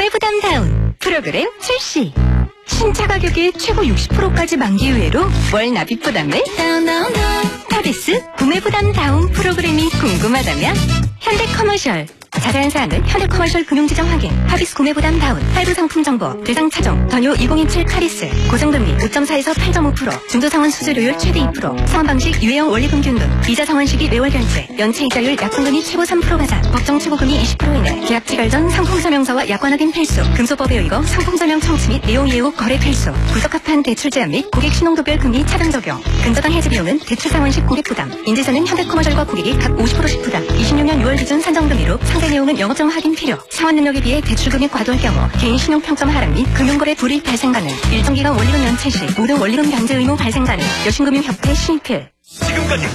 구매부담 다운 프로그램 출시. 신차 가격의 최고 60%까지 만기 이후로 월 납입 부담을 다운. 하비스 구매부담 다운 프로그램이 궁금하다면 현대커머셜. 자세한 사항은 현대커머셜 금융지정 확인. 하비스 구매부담 다운. 할부 상품 정보. 대상 차종. 더뉴 2027 카리스. 고정금리 5.4에서 8.5%. 중도상환 수수료율 최대 2%. 상환 방식 유예형 원리금 균등. 이자 상환 시기 매월 결제. 연체 이자율 약관금리 최고 3% 가산. 법정 최고금리 20% 이내. 계약 체결 전 상품 설명서와 약관 확인 필수. 금소법에 의거 상품 설명 청취 및 내용 이해 후 거래 필수. 부적합한 대출 제한 및 고객 신용도별 금리 차등 적용. 근저당 해지 비용은 대출 상환 시 고객 부담. 인지서는 현대커머셜과 고객이 각 50%씩 부담. 26년 6월 기준 산정금리로 상세 내용은 영업점 확인 필요. 상환 능력에 비해 대출 금액 과도할 경우 개인 신용 평점 하락 및 금융거래 불이익 발생 가능. 일정 기간 원리금 연체 시 모든 원리금 변제 의무 발생 가능. 여신금융협회 신입필. 지금까지